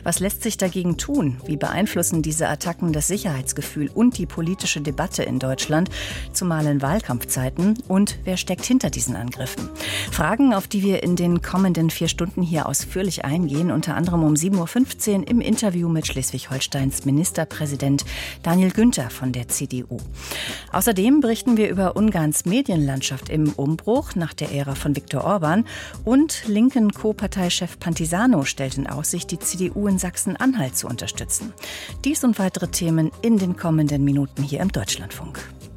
Was lässt sich dagegen tun? Wie beeinflussen diese Attacken das Sicherheitsgefühl und die politische Debatte in Deutschland, zumal in Wahlkampfzeiten? Und wer steckt hinter diesen Angriffen? Fragen, auf die wir in den kommenden 4 Stunden hier ausführlich eingehen, unter anderem um 7.15 Uhr im Interview mit Schleswig-Holsteins Ministerpräsident Daniel Günther von der CDU. Außerdem berichten wir über Ungarns Medienlandschaft im Umbruch nach der Ära von Viktor Orban und linken Co-Parteichef Pantisano stellt in Aussicht, die CDU in Sachsen-Anhalt zu unterstützen. Dies und weitere Themen in den kommenden Minuten hier im Deutschlandfunk.